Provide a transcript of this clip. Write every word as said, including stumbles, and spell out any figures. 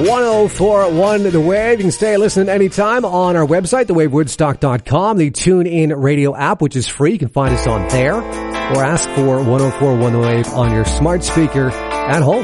one oh four point one The Wave. You can stay listening anytime on our website, the wave woodstock dot com, the TuneIn radio app, which is free. You can find us on there, or ask for one oh four point one The Wave on your smart speaker at home.